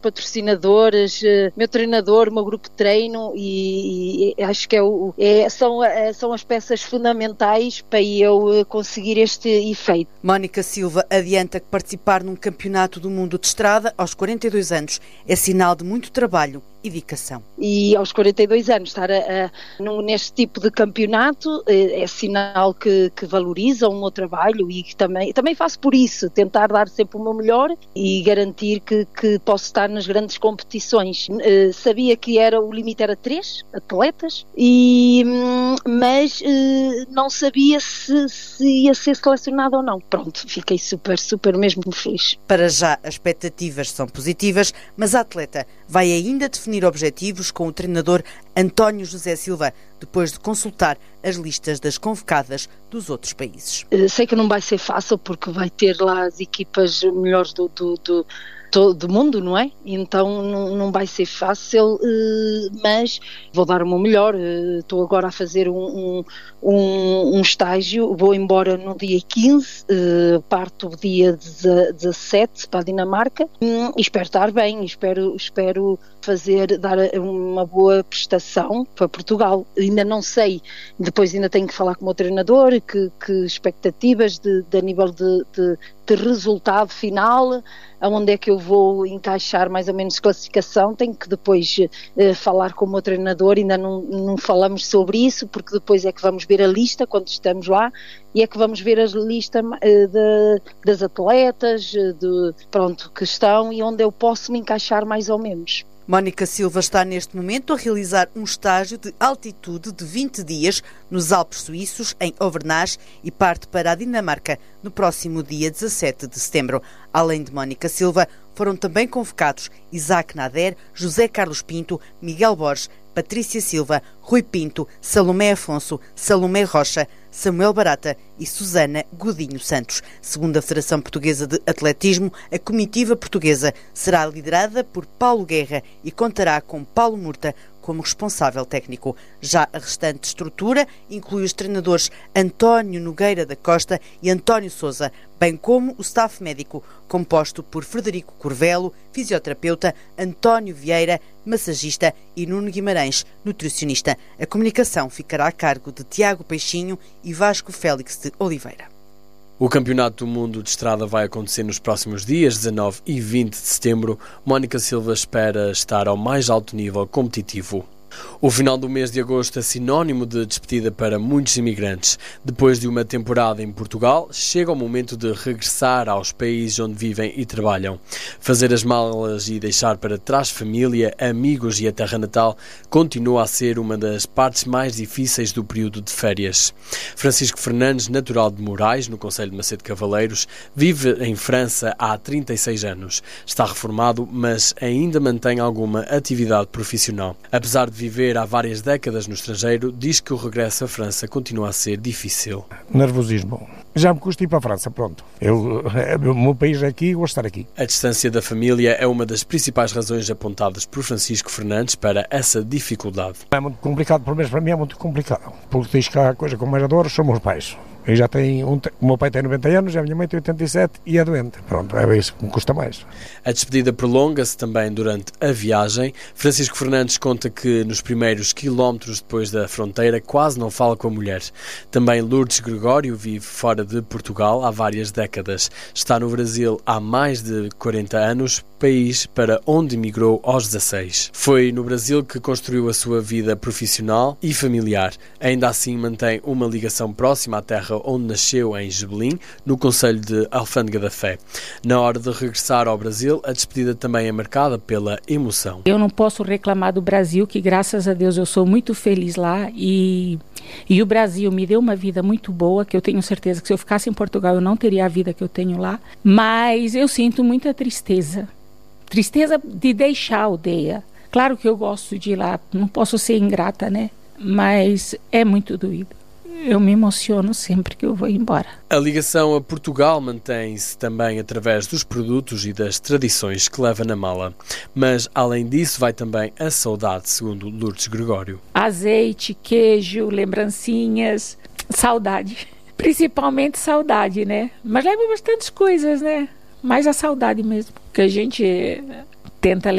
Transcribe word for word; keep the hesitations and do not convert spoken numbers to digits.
patrocinadores, meu treinador, o meu grupo de treino e, e acho que é o, é, são, é, são as peças fundamentais para eu conseguir este efeito. Mónica Silva adianta que participar num campeonato do mundo de estrada aos quarenta e dois anos é sinal de muito trabalho e dedicação. E aos quarenta e dois anos estar a, a, num, neste tipo de campeonato é, é sinal que, que valoriza o meu trabalho e que também, também faço por isso, tentar dar sempre o meu melhor e garantir que, que posso estar nas grandes competições. Uh, sabia que era, o limite era três atletas, e, um, mas uh, não sabia se, se ia ser selecionado ou não. Pronto, fiquei super, super mesmo feliz. Para já as expectativas são positivas, mas a atleta vai ainda definir objetivos com o treinador António José Silva, depois de consultar as listas das convocadas dos outros países. Uh, sei que não vai ser fácil porque vai ter lá as equipas melhores do, do, do do mundo, não é? Então não, não vai ser fácil, mas vou dar o meu melhor. Estou agora a fazer um, um, um estágio, vou embora no dia quinze, parto o dia dezassete para a Dinamarca e espero estar bem, espero, espero fazer, dar uma boa prestação para Portugal. Ainda não sei, depois ainda tenho que falar com o meu treinador, que, que expectativas de, de a nível de, de, de resultado final, aonde é que eu vou encaixar mais ou menos classificação, tenho que depois uh, falar com o meu treinador, ainda não, não falamos sobre isso, porque depois é que vamos ver a lista quando estamos lá, e é que vamos ver a lista uh, de, das atletas, uh, de, pronto, que estão e onde eu posso me encaixar mais ou menos. Mónica Silva está neste momento a realizar um estágio de altitude de vinte dias nos Alpes Suíços, em Auvernage, e parte para a Dinamarca no próximo dia dezassete de setembro. Além de Mónica Silva, foram também convocados Isaac Nader, José Carlos Pinto, Miguel Borges, Patrícia Silva, Rui Pinto, Salomé Afonso, Salomé Rocha, Samuel Barata e Susana Godinho Santos. Segundo a Federação Portuguesa de Atletismo, a comitiva portuguesa será liderada por Paulo Guerra e contará com Paulo Murta como responsável técnico. Já a restante estrutura inclui os treinadores António Nogueira da Costa e António Sousa, bem como o staff médico, composto por Frederico Corvelo, fisioterapeuta, António Vieira, massagista, e Nuno Guimarães, nutricionista. A comunicação ficará a cargo de Tiago Peixinho e Vasco Félix de Oliveira. O Campeonato do Mundo de Estrada vai acontecer nos próximos dias, dezanove e vinte de setembro. Mónica Silva espera estar ao mais alto nível competitivo. O final do mês de agosto é sinónimo de despedida para muitos imigrantes. Depois de uma temporada em Portugal, chega o momento de regressar aos países onde vivem e trabalham. Fazer as malas e deixar para trás família, amigos e a terra natal continua a ser uma das partes mais difíceis do período de férias. Francisco Fernandes, natural de Moraes, no concelho de Macedo Cavaleiros, vive em França há trinta e seis anos. Está reformado, mas ainda mantém alguma atividade profissional. Apesar de viver há várias décadas no estrangeiro, diz que o regresso à França continua a ser difícil. Nervosismo. Já me custa ir para a França, pronto. Eu, o meu país é aqui e gosto de estar aqui. A distância da família é uma das principais razões apontadas por Francisco Fernandes para essa dificuldade. É muito complicado, pelo menos para mim é muito complicado, porque diz que a coisa que eu mais adoro são meus pais. Eu já tenho um, o meu pai tem noventa anos, a minha mãe tem oitenta e sete e é doente. Pronto, é isso que me custa mais. A despedida prolonga-se também durante a viagem. Francisco Fernandes conta que nos primeiros quilómetros depois da fronteira quase não fala com a mulher. Também Lourdes Gregório vive fora de Portugal há várias décadas. Está no Brasil há mais de quarenta anos, país para onde emigrou aos dezasseis. Foi no Brasil que construiu a sua vida profissional e familiar. Ainda assim mantém uma ligação próxima à terra onde nasceu, em Gebelim, no concelho de Alfândega da Fé. Na hora de regressar ao Brasil, a despedida também é marcada pela emoção. Eu não posso reclamar do Brasil, que graças a Deus eu sou muito feliz lá e, e o Brasil me deu uma vida muito boa, que eu tenho certeza que se eu ficasse em Portugal eu não teria a vida que eu tenho lá, mas eu sinto muita tristeza. Tristeza de deixar a aldeia. Claro que eu gosto de ir lá, não posso ser ingrata, né? Mas é muito doído. Eu me emociono sempre que eu vou embora. A ligação a Portugal mantém-se também através dos produtos e das tradições que leva na mala. Mas, além disso, vai também a saudade, segundo Lourdes Gregório. Azeite, queijo, lembrancinhas, saudade. Principalmente saudade, né? Mas leva bastantes coisas, né? Mais a saudade mesmo. Que a gente tenta